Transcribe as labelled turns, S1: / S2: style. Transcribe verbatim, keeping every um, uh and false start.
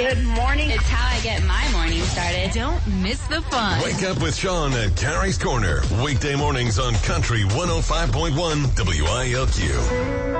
S1: Good morning.
S2: It's how I get my morning started.
S3: Don't miss the fun.
S4: Wake up with Sean at Carrie's Corner. Weekday mornings on Country one oh five point one W I L Q.